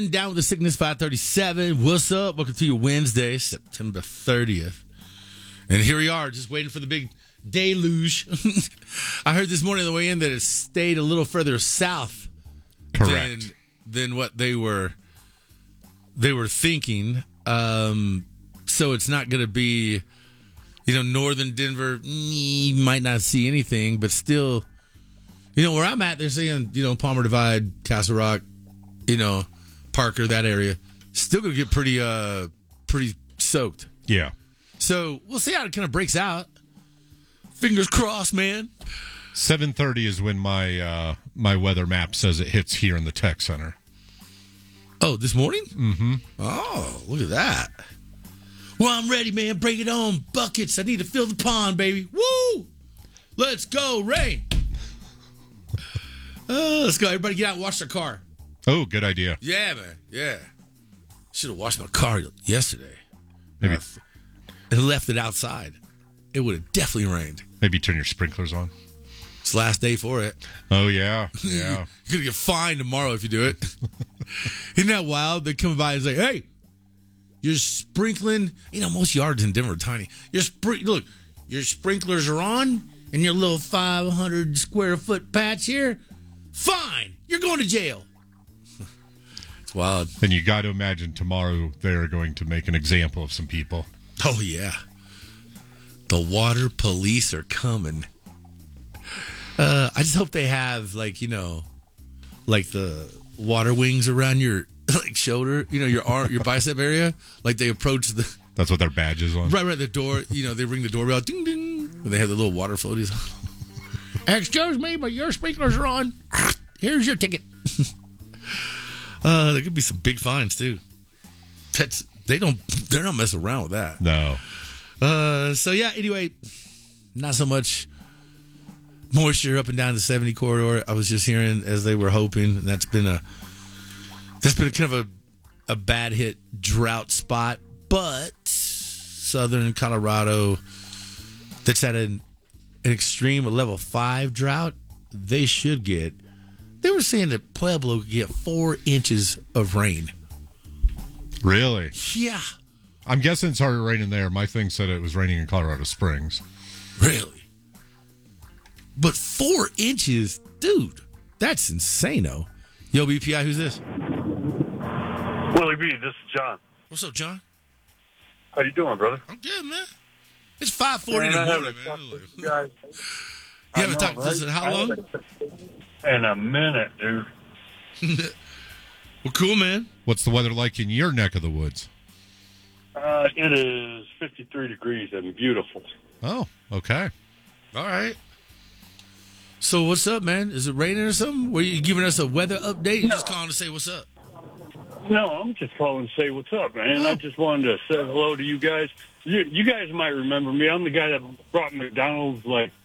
Down with the Sickness 537. What's up? Welcome to your Wednesday, September 30th. And here we are, just waiting for the big deluge. I heard this morning on the way in that it stayed a little further south than what they were thinking. So it's not going to be, northern Denver. You might not see anything, but still, where I'm at, they're saying, Palmer Divide, Castle Rock, Parker, that area, still going to get pretty soaked. Yeah. So we'll see how it kind of breaks out. Fingers crossed, man. 7:30 is when my weather map says it hits here in the tech center. Oh, this morning? Mm-hmm. Oh, look at that. Well, I'm ready, man. Bring it on. Buckets. I need to fill the pond, baby. Woo! Let's go, rain. Let's go. Everybody get out and wash their car. Oh, good idea. Yeah, man. Yeah. Should have washed my car yesterday. Maybe And left it outside. It would have definitely rained. Maybe turn your sprinklers on. It's the last day for it. Oh, yeah. Yeah. You're going to get fined tomorrow if you do it. Isn't that wild? They come by and say, hey, you're sprinkling. Most yards in Denver are tiny. Look, your sprinklers are on in your little 500 square foot patch here. Fine. You're going to jail. It's wild. And you got to imagine tomorrow they're going to make an example of some people. Oh, yeah. The water police are coming. I just hope they have, like the water wings around your shoulder, your arm, your bicep area. Like they approach the... That's what their badge is on. Right, the door. They ring the doorbell. Ding, ding. And they have the little water floaties on. Excuse me, but your sprinklers are on. Here's your ticket. There could be some big fines, too. They're not messing around with that. No. So yeah, anyway, not so much moisture up and down the 70 corridor. I was just hearing as they were hoping, and that's been kind of a bad hit drought spot. But southern Colorado, that's at an extreme, a level 5 drought, they were saying that Pueblo could get 4 inches of rain. Really? Yeah. I'm guessing it started raining there. My thing said it was raining in Colorado Springs. Really? But 4 inches? Dude, that's insane-o. Yo, BPI, who's this? Willie B, this is John. What's up, John? How you doing, brother? I'm good, man. It's 5:40 in the morning, man. You haven't talked to us in how long? In a minute, dude. Well, cool, man. What's the weather like in your neck of the woods? It is 53 degrees and beautiful. Oh, okay. All right. So what's up, man? Is it raining or something? Were you giving us a weather update? You just calling to say what's up? No, I'm just calling to say what's up, man. I just wanted to say hello to you guys. You guys might remember me. I'm the guy that brought McDonald's,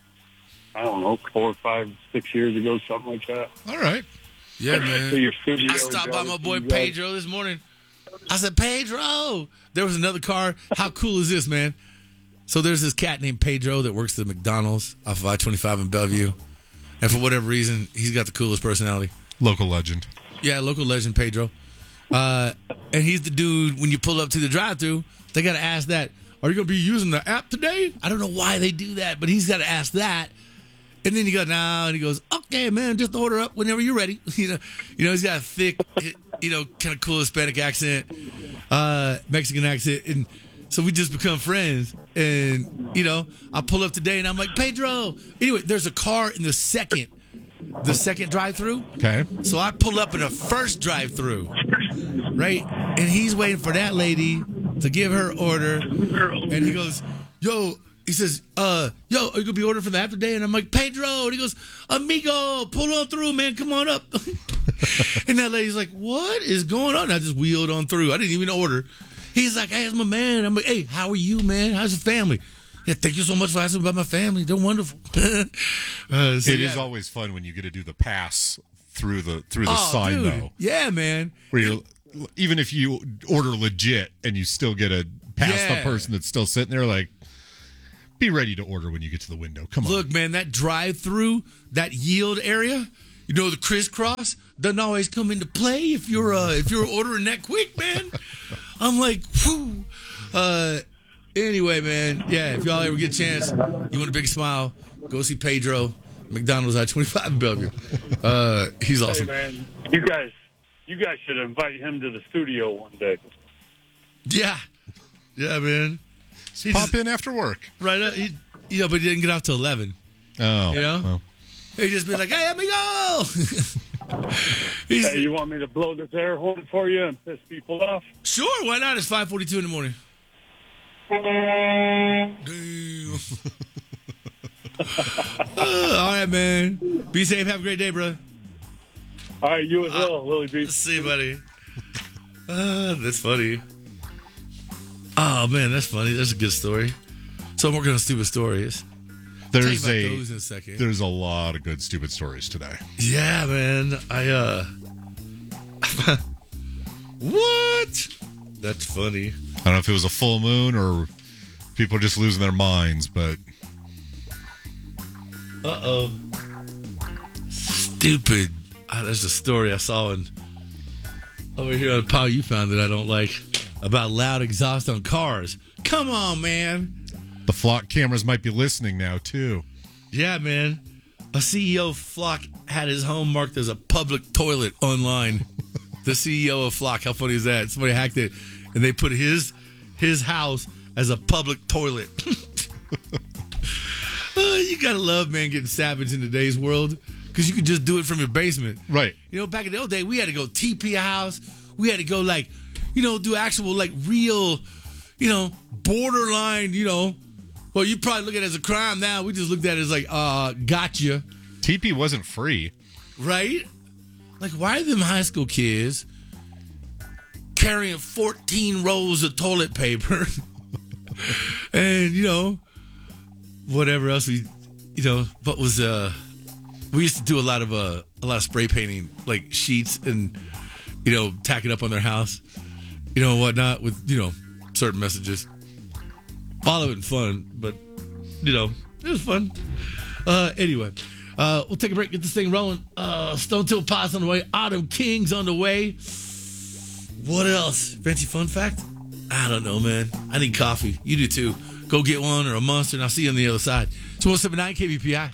4, 5, 6 years ago, something like that. All right. Yeah, man. To your studio, I stopped by my boy Pedro this morning. I said, Pedro! There was another car. How cool is this, man? So there's this cat named Pedro that works at McDonald's off of I-25 in Bellevue. And for whatever reason, he's got the coolest personality. Local legend. Yeah, local legend, Pedro. And he's the dude, when you pull up to the drive-thru, they got to ask that, are you going to be using the app today? I don't know why they do that, but he's got to ask that. And then you go, nah, and he goes, okay, man, just order up whenever you're ready. He's got a thick, kind of cool Hispanic accent, Mexican accent. And so we just become friends. And, I pull up today and I'm like, Pedro. Anyway, there's a car in the second drive-through. Okay. So I pull up in the first drive-through, right? And he's waiting for that lady to give her order. And he goes, he says, are you going to be ordering for that today? And I'm like, Pedro. And he goes, amigo, pull on through, man. Come on up. And that lady's like, what is going on? And I just wheeled on through. I didn't even order. He's like, hey, it's my man. I'm like, hey, how are you, man? How's your family? Yeah, thank you so much for asking about my family. They're wonderful. It is always fun when you get to do the pass through the sign, dude. though. Yeah, man. Where even if you order legit and you still get to pass the person that's still sitting there, like, be ready to order when you get to the window. Come on. Look, man, that drive-through, that yield area, You know, the crisscross doesn't always come into play if you're ordering that quick, man. I'm like, whew. Anyway, man, yeah, if y'all ever get a chance, you want a big smile, go see Pedro, McDonald's I-25 in Bellevue. He's awesome. Hey, man, you guys should invite him to the studio one day. Yeah, man. Pop in after work. Right, but he didn't get out till 11. Oh, you know, well. He just be like, "Hey, amigo." Hey, you want me to blow this air horn for you and piss people off? Sure, why not? It's 5:42 in the morning. Damn. All right, man. Be safe. Have a great day, bro. All right, you as well, Willie B. See you, buddy. That's funny. Oh, man, that's funny. That's a good story. So I'm working on stupid stories. There's those in a second. There's a lot of good stupid stories today. Yeah, man. What? That's funny. I don't know if it was a full moon or people are just losing their minds, but stupid. There's a story I saw over here on Pow You Found that I don't like about loud exhaust on cars. Come on, man. the Flock cameras might be listening now, too. Yeah, man. A CEO of Flock had his home marked as a public toilet online. The CEO of Flock. How funny is that? Somebody hacked it, and they put his house as a public toilet. You gotta love, man, getting savage in today's world, because you could just do it from your basement. Right. You know, back in the old day, we had to go TP a house. We had to go, like, you know, do actual, like, real, you know, borderline, you know. Well, you probably look at it as a crime now. We just looked at it as like, gotcha. TP wasn't free. Right? Like, why are them high school kids carrying 14 rolls of toilet paper and, you know, whatever else we used to do a lot of spray painting, like sheets and, you know, tack it up on their house, you know, whatnot with, you know, certain messages. All of it fun, but, you know, it was fun. Anyway, we'll take a break, get this thing rolling. Stone Till Pot's on the way. Autumn King's on the way. What else? Fancy fun fact? I don't know, man. I need coffee. You do too. Go get one or a Monster, and I'll see you on the other side. It's 107.9 KBPI.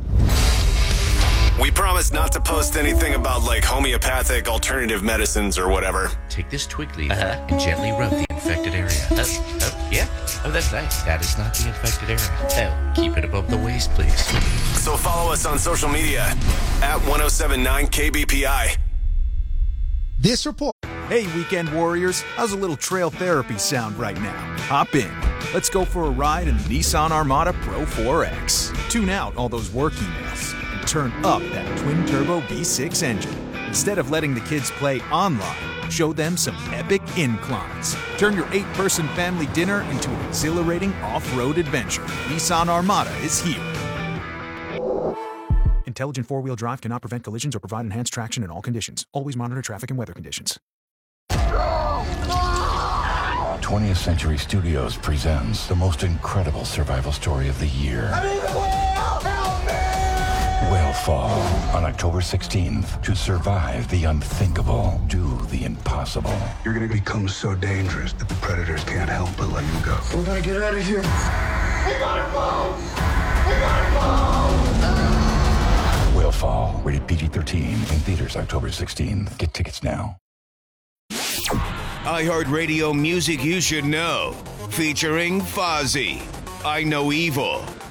We promise not to post anything about, like, homeopathic alternative medicines or whatever. Take this twig leaf and gently rub the infected area. Yeah. Oh, that's nice. That is not the infected area. Oh, keep it above the waist, please. So follow us on social media at 1079 KBPI. This report. Hey, weekend warriors. How's a little trail therapy sound right now? Hop in. Let's go for a ride in the Nissan Armada Pro 4X. Tune out all those work emails and turn up that twin-turbo V6 engine. Instead of letting the kids play online, show them some epic inclines. Turn your 8-person family dinner into an exhilarating off-road adventure. Nissan Armada is here. Intelligent four-wheel drive cannot prevent collisions or provide enhanced traction in all conditions. Always monitor traffic and weather conditions. 20th Century Studios presents the most incredible survival story of the year. I'm in the whale! Help me! Whale Fall on October 16th. To survive the unthinkable, do the impossible. You're gonna become so dangerous that the predators can't help but let you go. We gotta get out of here. We gotta go! We gotta go! Whale Fall, rated PG-13, in theaters October 16th. Get tickets now. iHeartRadio Music You Should Know, featuring Fozzy, I Know Evil,